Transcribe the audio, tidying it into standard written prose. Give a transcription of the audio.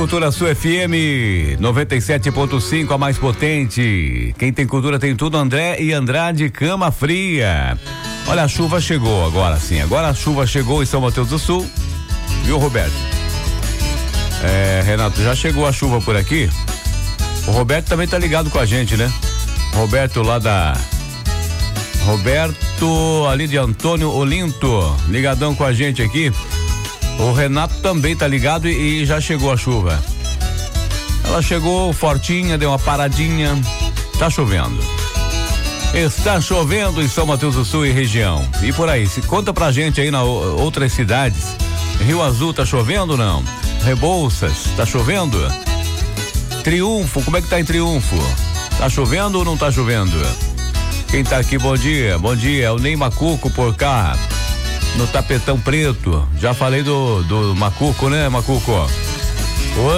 Cultura Sul FM 97.5, a mais potente. Quem tem cultura tem tudo. André e Andrade, Cama Fria. Olha, a chuva chegou agora sim. Agora a chuva chegou em São Mateus do Sul. Viu, Roberto? Renato, já chegou a chuva por aqui? O Roberto também tá ligado com a gente, né? Roberto ali de Antônio Olinto, ligadão com a gente aqui. O Renato também tá ligado e já chegou a chuva. Ela chegou fortinha, deu uma paradinha. Tá chovendo. Está chovendo em São Mateus do Sul e região. E por aí, conta pra gente aí outras cidades. Rio Azul tá chovendo ou não? Rebouças, tá chovendo? Triunfo, como é que tá em Triunfo? Tá chovendo ou não tá chovendo? Quem tá aqui, bom dia, é o Ney Macuco por cá, no Tapetão Preto. Já falei do Macuco, né, Macuco?